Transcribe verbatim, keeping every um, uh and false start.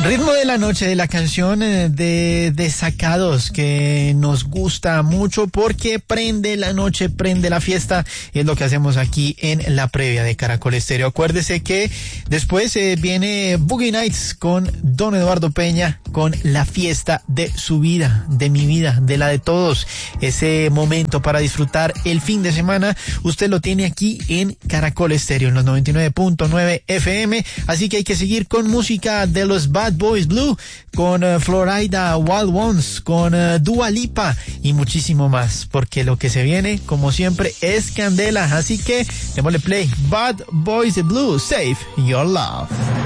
Ritmo de la noche, de la canción de Desacados, que nos gusta mucho porque prende la noche, prende la fiesta, y es lo que hacemos aquí en la previa de Caracol Estéreo. Acuérdese que después eh, viene Boogie Nights con Don Eduardo Peña, con la fiesta de su vida, de mi vida, de la de todos. Ese momento para disfrutar el fin de semana, usted lo tiene aquí en Caracol Estéreo, en los noventa y nueve punto nueve F M, así que hay que seguir con música de los Bad Boys Blue, con uh, Florida Wild Ones, con uh, Dua Lipa y muchísimo más, porque lo que se viene, como siempre, es candela. Así que démosle play. Bad Boys Blue, Save Your Love.